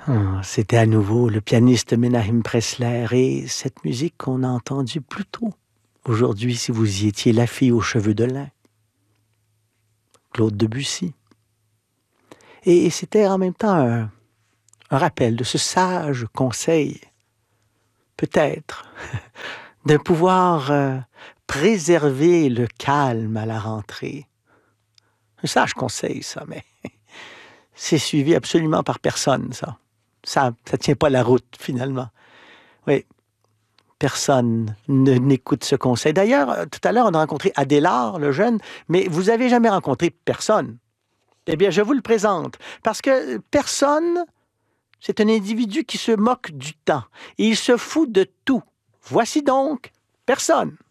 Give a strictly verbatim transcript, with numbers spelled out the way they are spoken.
Ah, c'était à nouveau le pianiste Menahem Pressler et cette musique qu'on a entendue plus tôt. Aujourd'hui, si vous y étiez, La fille aux cheveux de lin, Claude Debussy. Et, et c'était en même temps un, un rappel de ce sage conseil, peut-être, de pouvoir euh, préserver le calme à la rentrée. Un sage conseil, ça, mais c'est suivi absolument par personne, ça. Ça ne tient pas la route, finalement. Oui, personne ne n'écoute ce conseil. D'ailleurs, euh, tout à l'heure, on a rencontré Adélard, le jeune, mais vous n'avez jamais rencontré personne. Eh bien, je vous le présente, parce que personne, c'est un individu qui se moque du temps. Il se fout de tout. Voici donc personne.